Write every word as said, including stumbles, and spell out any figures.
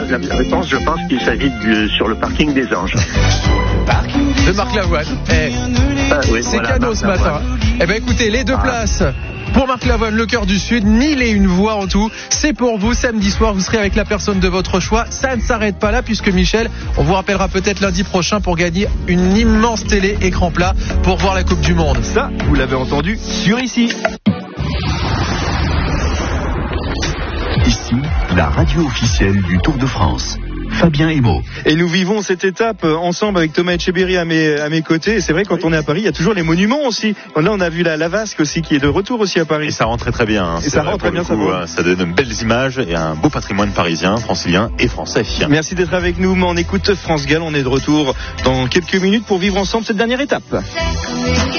la réponse, je pense qu'il s'agit du, sur le parking des Anges. De Marc Lavoine. Eh, Ah, oui, c'est voilà, cadeau Marc ce matin. Lavoine. Eh ben écoutez, les deux Ah. places pour Marc Lavoine, le cœur du Sud, mille et une voix en tout. C'est pour vous, samedi soir, vous serez avec la personne de votre choix. Ça ne s'arrête pas là puisque Michel, on vous rappellera peut-être lundi prochain pour gagner une immense télé écran plat pour voir la Coupe du Monde. Ça, vous l'avez entendu sur ici. Ici, la radio officielle du Tour de France. Fabien Emo. Et nous vivons cette étape ensemble avec Thomas Etcheberry à mes, à mes côtés. Et c'est vrai, quand on est à Paris, il y a toujours les monuments aussi. Là, on a vu la, la Vasque aussi qui est de retour aussi à Paris. Et ça rend très très bien. Hein. Et ça rend très bien, ça vaut. Ça donne de belles images et un beau patrimoine parisien, francilien et français. Merci d'être avec nous. Mais on écoute France Gall. On est de retour dans quelques minutes pour vivre ensemble cette dernière étape.